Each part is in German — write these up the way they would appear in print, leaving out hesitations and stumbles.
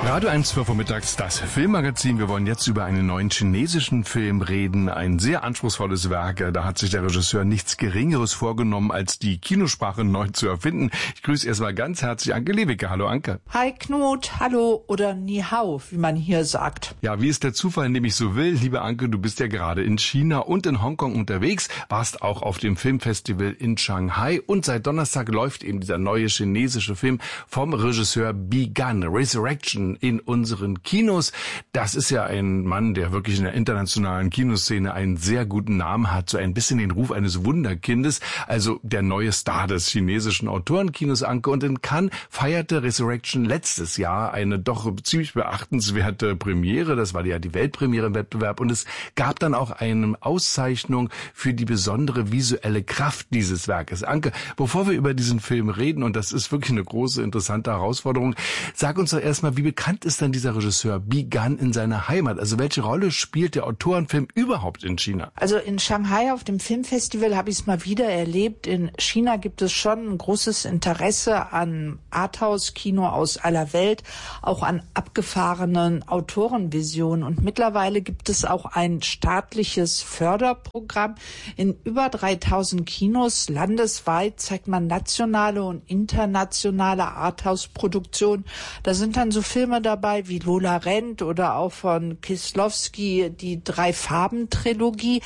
Radio 1 vormittags, das Filmmagazin. Wir wollen jetzt über einen neuen chinesischen Film reden. Ein sehr anspruchsvolles Werk. Da hat sich der Regisseur nichts Geringeres vorgenommen, als die Kinosprache neu zu erfinden. Ich grüße erstmal ganz herzlich Anke Lewicke. Hallo Anke. Hi Knut, hallo oder Ni Hao, wie man hier sagt. Ja, wie es der Zufall nämlich so will, liebe Anke, du bist ja gerade in China und in Hongkong unterwegs, warst auch auf dem Filmfestival in Shanghai und seit Donnerstag läuft eben dieser neue chinesische Film vom Regisseur Bi Gan, Resurrection, in unseren Kinos. Das ist ja ein Mann, der wirklich in der internationalen Kinoszene einen sehr guten Namen hat, so ein bisschen den Ruf eines Wunderkindes, also der neue Star des chinesischen Autorenkinos, Anke. Und in Cannes feierte Resurrection letztes Jahr eine doch ziemlich beachtenswerte Premiere. Das war ja die Weltpremiere im Wettbewerb und es gab dann auch eine Auszeichnung für die besondere visuelle Kraft dieses Werkes. Anke, bevor wir über diesen Film reden, und das ist wirklich eine große, interessante Herausforderung, sag uns doch erstmal, wie bekannt ist denn dieser Regisseur Bi Gan in seiner Heimat? Also welche Rolle spielt der Autorenfilm überhaupt in China? Also in Shanghai auf dem Filmfestival habe ich es mal wieder erlebt. In China gibt es schon ein großes Interesse an Arthouse-Kino aus aller Welt, auch an abgefahrenen Autorenvisionen. Und mittlerweile gibt es auch ein staatliches Förderprogramm. In über 3000 Kinos landesweit zeigt man nationale und internationale Arthouse-Produktionen. Da sind dann so Filme dabei wie Lola Rent oder auch von Kieslowski die Drei-Farben-Trilogie,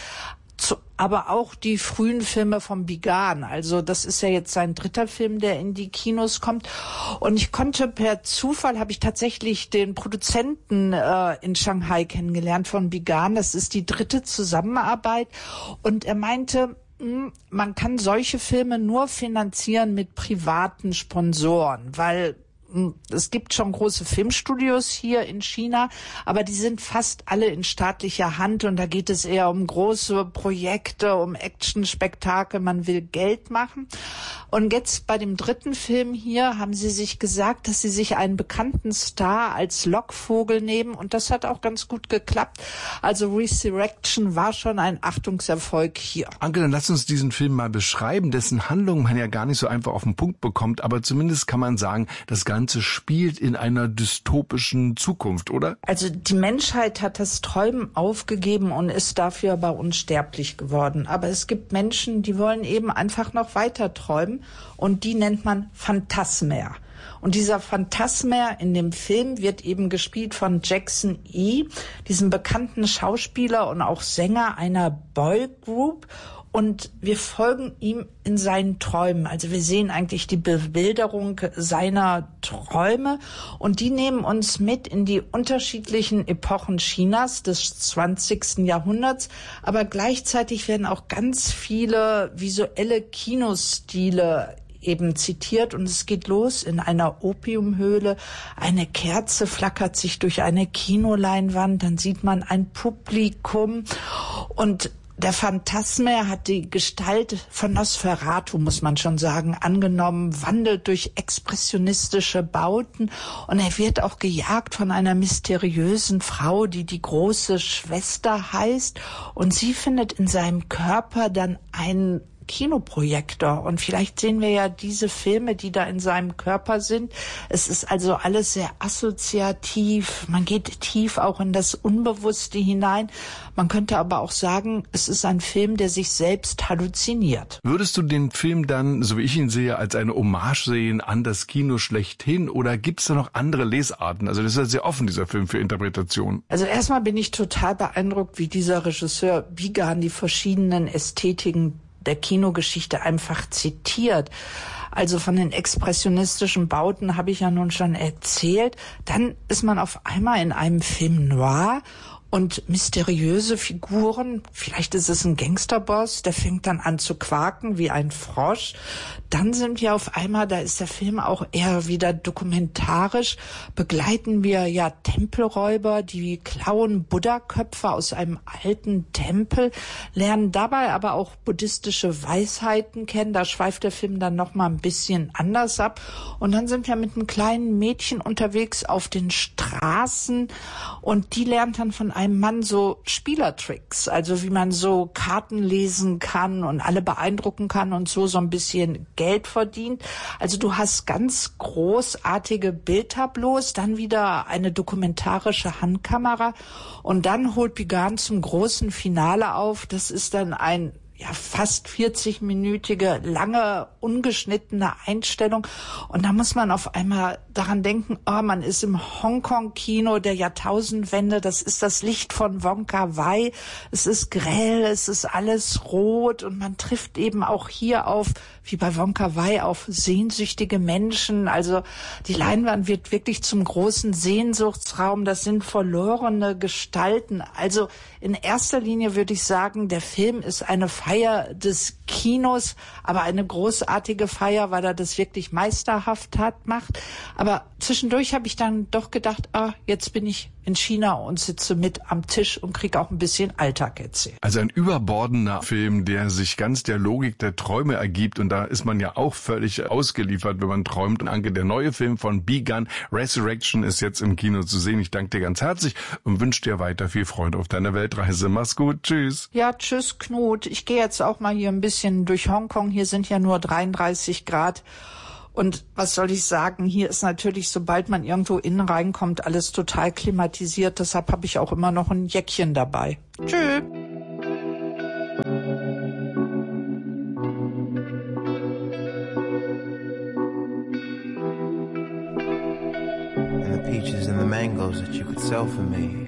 aber auch die frühen Filme von Bi Gan. Also das ist ja jetzt sein dritter Film, der in die Kinos kommt. Und ich konnte per Zufall, habe ich tatsächlich den Produzenten in Shanghai kennengelernt von Bi Gan. Das ist die dritte Zusammenarbeit. Und er meinte, man kann solche Filme nur finanzieren mit privaten Sponsoren, weil es gibt schon große Filmstudios hier in China, aber die sind fast alle in staatlicher Hand und da geht es eher um große Projekte, um Actionspektakel, man will Geld machen. Und jetzt bei dem dritten Film hier haben sie sich gesagt, dass sie sich einen bekannten Star als Lockvogel nehmen und das hat auch ganz gut geklappt. Also Resurrection war schon ein Achtungserfolg hier. Anke, dann lass uns diesen Film mal beschreiben, dessen Handlung man ja gar nicht so einfach auf den Punkt bekommt, aber zumindest kann man sagen, das Ganze spielt in einer dystopischen Zukunft, oder? Also die Menschheit hat das Träumen aufgegeben und ist dafür aber unsterblich geworden. Aber es gibt Menschen, die wollen eben einfach noch weiter träumen und die nennt man Phantasmer. Und dieser Phantasmer in dem Film wird eben gespielt von Jackson Yee, diesem bekannten Schauspieler und auch Sänger einer Boygroup. Und wir folgen ihm in seinen Träumen. Also wir sehen eigentlich die Bebilderung seiner Träume und die nehmen uns mit in die unterschiedlichen Epochen Chinas des 20. Jahrhunderts. Aber gleichzeitig werden auch ganz viele visuelle Kinostile eben zitiert und es geht los in einer Opiumhöhle. Eine Kerze flackert sich durch eine Kinoleinwand, dann sieht man ein Publikum und der Phantasmer hat die Gestalt von Nosferatu, muss man schon sagen, angenommen, wandelt durch expressionistische Bauten und er wird auch gejagt von einer mysteriösen Frau, die die große Schwester heißt und sie findet in seinem Körper dann einen Kinoprojektor und vielleicht sehen wir ja diese Filme, die da in seinem Körper sind. Es ist also alles sehr assoziativ, man geht tief auch in das Unbewusste hinein. Man könnte aber auch sagen, es ist ein Film, der sich selbst halluziniert. Würdest du den Film dann, so wie ich ihn sehe, als eine Hommage sehen an das Kino schlechthin oder gibt es da noch andere Lesarten? Also das ist ja sehr offen, dieser Film, für Interpretation. Also erstmal bin ich total beeindruckt, wie dieser Regisseur Bi Gan die verschiedenen Ästhetiken der Kinogeschichte einfach zitiert. Also von den expressionistischen Bauten habe ich ja nun schon erzählt. Dann ist man auf einmal in einem Film noir und mysteriöse Figuren. Vielleicht ist es ein Gangsterboss, der fängt dann an zu quaken wie ein Frosch. Dann sind wir auf einmal, da ist der Film auch eher wieder dokumentarisch, begleiten wir ja Tempelräuber, die klauen Buddha-Köpfe aus einem alten Tempel, lernen dabei aber auch buddhistische Weisheiten kennen. Da schweift der Film dann noch mal ein bisschen anders ab. Und dann sind wir mit einem kleinen Mädchen unterwegs auf den Straßen und die lernt dann von einem Mann so Spielertricks, also wie man so Karten lesen kann und alle beeindrucken kann und so ein bisschen Geld verdient. Also du hast ganz großartige Bildtableaus, dann wieder eine dokumentarische Handkamera und dann holt Bigan zum großen Finale auf. Das ist dann ein fast 40-minütige, lange, ungeschnittene Einstellung. Und da muss man auf einmal daran denken, man ist im Hongkong-Kino der Jahrtausendwende, das ist das Licht von Wong Kar-wai, es ist grell, es ist alles rot und man trifft eben auch hier auf, wie bei Wong Kar-wai, auf sehnsüchtige Menschen. Also die Leinwand wird wirklich zum großen Sehnsuchtsraum, das sind verlorene Gestalten. Also in erster Linie würde ich sagen, der Film ist eine Feier des Kinos, aber eine großartige Feier, weil er das wirklich meisterhaft macht. Aber zwischendurch habe ich dann doch gedacht, jetzt bin ich in China und sitze mit am Tisch und kriege auch ein bisschen Alltag erzählt. Also ein überbordender Film, der sich ganz der Logik der Träume ergibt und da ist man ja auch völlig ausgeliefert, wenn man träumt. Und Anke, der neue Film von Bigan, Resurrection, ist jetzt im Kino zu sehen. Ich danke dir ganz herzlich und wünsche dir weiter viel Freude auf deiner Weltreise. Mach's gut, tschüss. Ja, tschüss Knut. Ich gehe jetzt auch mal hier ein bisschen durch Hongkong. Hier sind ja nur 33 Grad. Und was soll ich sagen, hier ist natürlich, sobald man irgendwo innen reinkommt, alles total klimatisiert. Deshalb habe ich auch immer noch ein Jäckchen dabei. Tschüss. And the peaches and the mangoes that you could sell for me.